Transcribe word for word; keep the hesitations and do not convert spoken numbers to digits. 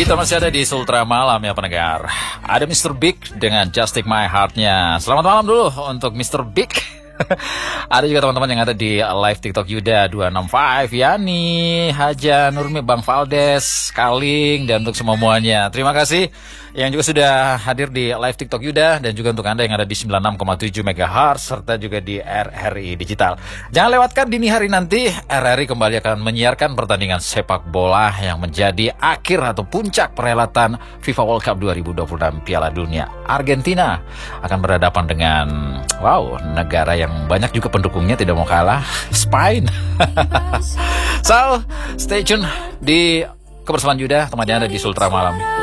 Kita masih ada di Sultra Malam ya pendengar. Ada mister Big dengan Just Take My Heart-nya. Selamat malam dulu untuk mister Big. Ada juga teman-teman yang ada di live TikTok Yuda dua enam lima, Yani, Haja, Nurmi, Bang Valdes, Kaling, dan untuk semuanya. Terima kasih yang juga sudah hadir di live TikTok Yuda, dan juga untuk Anda yang ada di sembilan puluh enam koma tujuh megahertz serta juga di R R I Digital. Jangan lewatkan dini hari nanti R R I kembali akan menyiarkan pertandingan sepak bola yang menjadi akhir atau puncak perhelatan FIFA World Cup dua ribu dua puluh enam Piala Dunia. Argentina akan berhadapan dengan wow, negara yang banyak juga pendukungnya tidak mau kalah, Spain. So, stay tune di kebersamaan Yuda, temannya ada di Sultra Malam.